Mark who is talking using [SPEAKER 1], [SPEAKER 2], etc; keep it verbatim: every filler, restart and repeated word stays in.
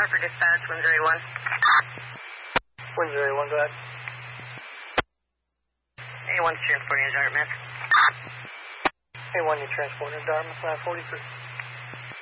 [SPEAKER 1] Harper Dispatch, one zero one.
[SPEAKER 2] one zero one, go ahead.
[SPEAKER 1] A one's transporting to Dartmouth.
[SPEAKER 2] A one, you're transporting to Dartmouth, nine forty-three.